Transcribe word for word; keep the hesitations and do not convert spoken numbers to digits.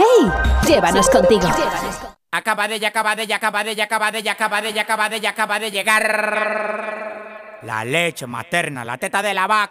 ¡Hey! Llévanos contigo. Acaba de, ya acaba de, ya acaba de, ya acaba de, ya acaba de, ya acaba de, ya acaba de llegar la leche materna, la teta de la vaca.